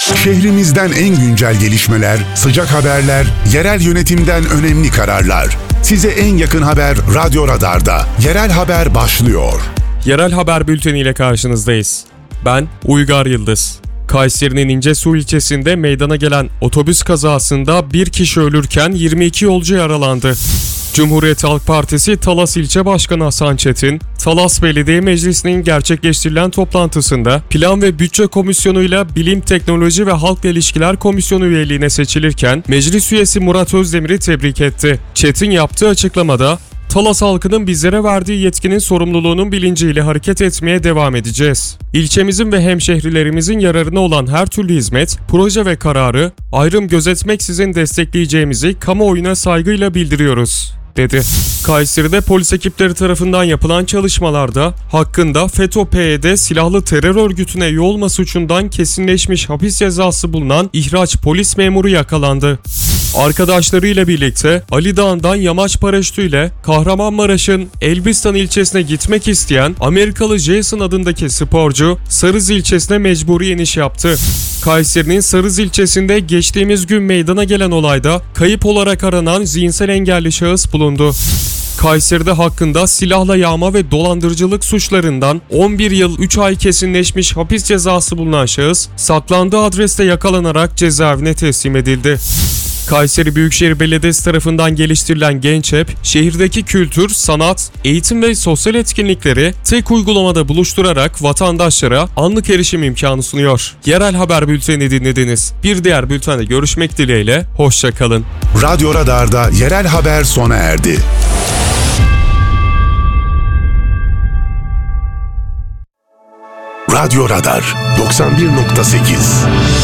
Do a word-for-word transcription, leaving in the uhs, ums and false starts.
Şehrimizden en güncel gelişmeler, sıcak haberler, yerel yönetimden önemli kararlar. Size en yakın haber Radyo Radar'da. Yerel haber başlıyor. Yerel haber bülteniyle karşınızdayız. Ben Uygar Yıldız. Kayseri'nin İncesu ilçesinde meydana gelen otobüs kazasında bir kişi ölürken yirmi iki yolcu yaralandı. Cumhuriyet Halk Partisi Talas İlçe Başkanı Hasan Çetin, Talas Belediye Meclisi'nin gerçekleştirilen toplantısında Plan ve Bütçe Komisyonu'yla Bilim, Teknoloji ve Halkla İlişkiler Komisyonu üyeliğine seçilirken meclis üyesi Murat Özdemir'i tebrik etti. Çetin yaptığı açıklamada, Talas halkının bizlere verdiği yetkinin sorumluluğunun bilinciyle hareket etmeye devam edeceğiz. İlçemizin ve hemşehrilerimizin yararına olan her türlü hizmet, proje ve kararı ayrım gözetmeksizin destekleyeceğimizi kamuoyuna saygıyla bildiriyoruz, dedi. Kayseri'de polis ekipleri tarafından yapılan çalışmalarda hakkında FETÖ-P Y D silahlı terör örgütüne üye olma suçundan kesinleşmiş hapis cezası bulunan ihraç polis memuru yakalandı. Arkadaşlarıyla birlikte Ali Dağı'ndan yamaç paraşütüyle Kahramanmaraş'ın Elbistan ilçesine gitmek isteyen Amerikalı Jason adındaki sporcu Sarız ilçesine mecburi iniş yaptı. Kayseri'nin Sarız ilçesinde geçtiğimiz gün meydana gelen olayda kayıp olarak aranan zihinsel engelli şahıs bulundu. Kayseri'de hakkında silahla yağma ve dolandırıcılık suçlarından on bir yıl üç ay kesinleşmiş hapis cezası bulunan şahıs saklandığı adreste yakalanarak cezaevine teslim edildi. Kayseri Büyükşehir Belediyesi tarafından geliştirilen Genç App, şehirdeki kültür, sanat, eğitim ve sosyal etkinlikleri tek uygulamada buluşturarak vatandaşlara anlık erişim imkanı sunuyor. Yerel haber bülteni dinlediniz. Bir diğer bültende görüşmek dileğiyle, hoşça kalın. Radyo Radar'da yerel haber sona erdi. Radyo Radar doksan bir nokta sekiz